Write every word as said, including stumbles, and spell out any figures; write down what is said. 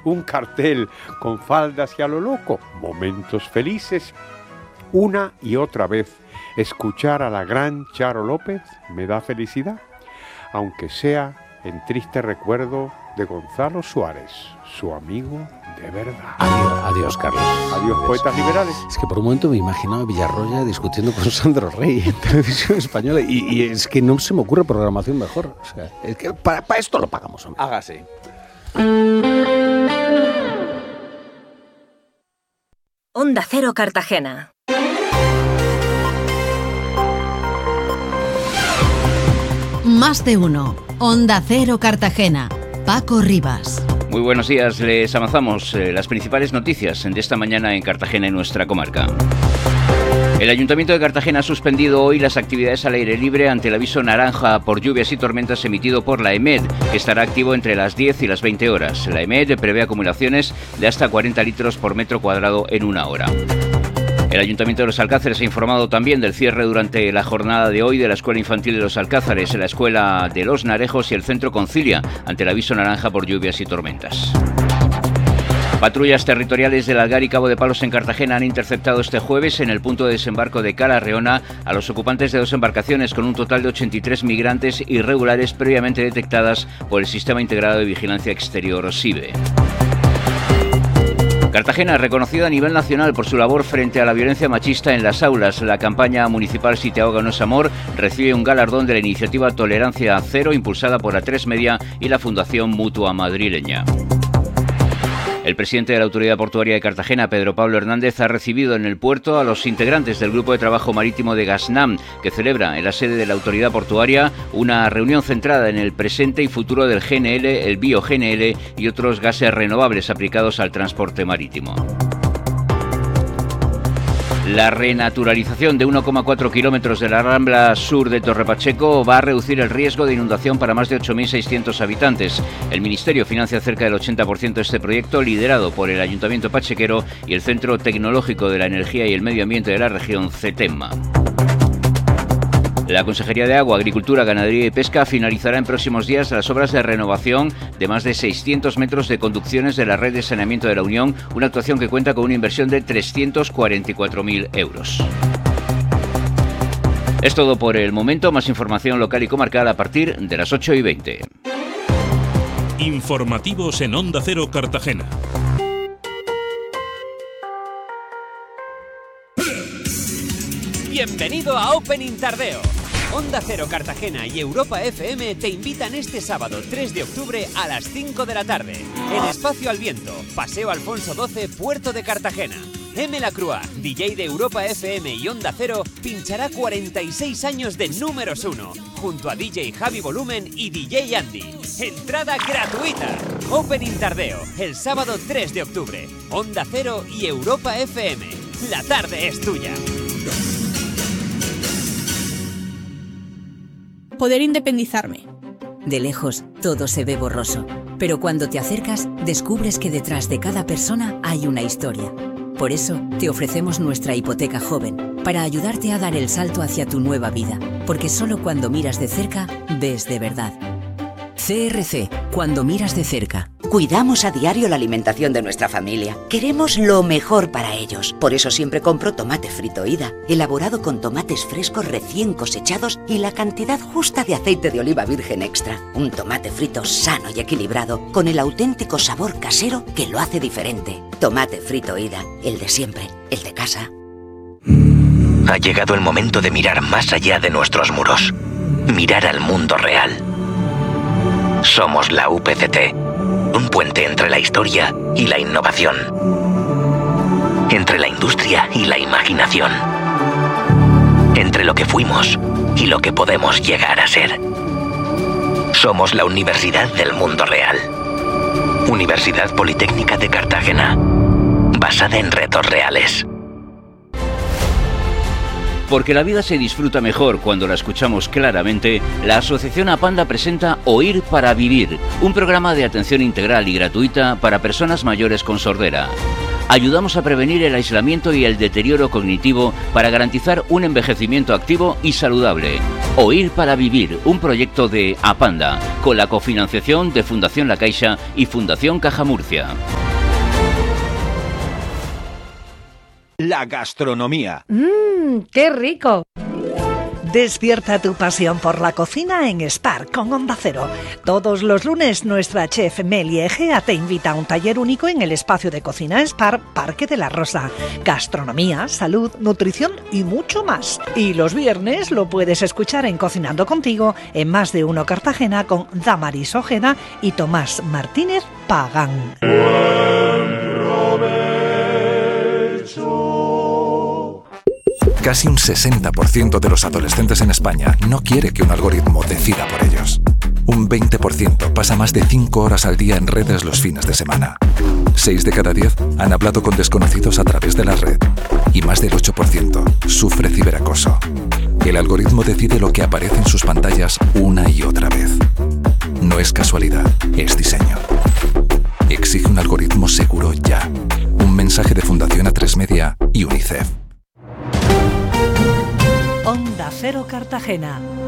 un cartel con faldas y a lo loco, momentos felices. Una y otra vez, escuchar a la gran Charo López me da felicidad, aunque sea en triste recuerdo de Gonzalo Suárez, su amigo de verdad. Adiós, adiós Carlos. Adiós, poetas liberales. Es que por un momento me imaginaba a Villarroya discutiendo con Sandro Rey en Televisión Española y, y es que no se me ocurre programación mejor. O sea, es que para, para esto lo pagamos, hombre. Hágase. Onda Cero Cartagena. Más de uno. Onda Cero Cartagena. Paco Rivas. Muy buenos días, les avanzamos eh, las principales noticias de esta mañana en Cartagena y nuestra comarca. El Ayuntamiento de Cartagena ha suspendido hoy las actividades al aire libre ante el aviso naranja por lluvias y tormentas emitido por la EMED, que estará activo entre las diez y las veinte horas. La EMED prevé acumulaciones de hasta cuarenta litros por metro cuadrado en una hora. El Ayuntamiento de Los Alcázares ha informado también del cierre durante la jornada de hoy de la Escuela Infantil de Los Alcázares, la Escuela de Los Narejos y el Centro Concilia, ante el aviso naranja por lluvias y tormentas. Patrullas territoriales del Algar y Cabo de Palos en Cartagena han interceptado este jueves en el punto de desembarco de Cala Reona a los ocupantes de dos embarcaciones con un total de ochenta y tres migrantes irregulares previamente detectadas por el Sistema Integrado de Vigilancia Exterior SIVE. Cartagena, reconocida a nivel nacional por su labor frente a la violencia machista en las aulas. La campaña municipal Si te ahoga no es amor recibe un galardón de la iniciativa Tolerancia Cero, impulsada por A tres Media y la Fundación Mutua Madrileña. El presidente de la Autoridad Portuaria de Cartagena, Pedro Pablo Hernández, ha recibido en el puerto a los integrantes del Grupo de Trabajo Marítimo de Gasnam, que celebra en la sede de la Autoridad Portuaria una reunión centrada en el presente y futuro del G N L, el bio-G N L y otros gases renovables aplicados al transporte marítimo. La renaturalización de uno coma cuatro kilómetros de la Rambla Sur de Torre Pacheco va a reducir el riesgo de inundación para más de ocho mil seiscientos habitantes. El Ministerio financia cerca del ochenta por ciento de este proyecto, liderado por el Ayuntamiento pachequero y el Centro Tecnológico de la Energía y el Medio Ambiente de la región, CETEMA. La Consejería de Agua, Agricultura, Ganadería y Pesca finalizará en próximos días las obras de renovación de más de seiscientos metros de conducciones de la red de saneamiento de la Unión, una actuación que cuenta con una inversión de trescientos cuarenta y cuatro mil euros. Es todo por el momento. Más información local y comarcal a partir de las ocho y veinte. Informativos en Onda Cero Cartagena. Bienvenido a Opening Tardeo. Onda Cero Cartagena y Europa F M te invitan este sábado tres de octubre a las cinco de la tarde. En Espacio al Viento, Paseo Alfonso doce, Puerto de Cartagena. M. Lacroix, D J de Europa F M y Onda Cero, pinchará cuarenta y seis años de números uno, junto a D J Javi Volumen y D J Andy. Entrada gratuita. Opening Tardeo, el sábado tres de octubre. Onda Cero y Europa F M. La tarde es tuya. Poder independizarme. De lejos, todo se ve borroso, pero cuando te acercas, descubres que detrás de cada persona hay una historia. Por eso, te ofrecemos nuestra hipoteca joven, para ayudarte a dar el salto hacia tu nueva vida, porque solo cuando miras de cerca, ves de verdad. C R C, cuando miras de cerca. Cuidamos a diario la alimentación de nuestra familia. Queremos lo mejor para ellos. Por eso siempre compro tomate frito Ida, elaborado con tomates frescos recién cosechados y la cantidad justa de aceite de oliva virgen extra. Un tomate frito sano y equilibrado, con el auténtico sabor casero que lo hace diferente. Tomate frito Ida, el de siempre, el de casa. Ha llegado el momento de mirar más allá de nuestros muros. Mirar al mundo real. Somos la U P C T, un puente entre la historia y la innovación, entre la industria y la imaginación, entre lo que fuimos y lo que podemos llegar a ser. Somos la Universidad del Mundo Real. Universidad Politécnica de Cartagena, basada en retos reales. Porque la vida se disfruta mejor cuando la escuchamos claramente, la Asociación Apanda presenta Oír para Vivir, un programa de atención integral y gratuita para personas mayores con sordera. Ayudamos a prevenir el aislamiento y el deterioro cognitivo para garantizar un envejecimiento activo y saludable. Oír para vivir, un proyecto de Apanda, con la cofinanciación de Fundación La Caixa y Fundación Caja Murcia. La gastronomía. ¡Mmm, qué rico! Despierta tu pasión por la cocina en Spar con Onda Cero. Todos los lunes nuestra chef Meli Egea te invita a un taller único en el espacio de cocina Spar Parque de la Rosa. Gastronomía, salud, nutrición y mucho más. Y los viernes lo puedes escuchar en Cocinando Contigo en Más de Uno Cartagena con Damaris Ojeda y Tomás Martínez Pagán. Casi un sesenta por ciento de los adolescentes en España no quiere que un algoritmo decida por ellos. Un veinte por ciento pasa más de cinco horas al día en redes los fines de semana. seis de cada diez han hablado con desconocidos a través de la red. Y más del ocho por ciento sufre ciberacoso. El algoritmo decide lo que aparece en sus pantallas una y otra vez. No es casualidad, es diseño. Exige un algoritmo seguro ya. Un mensaje de Fundación A tres Media y UNICEF. Onda Cero Cartagena.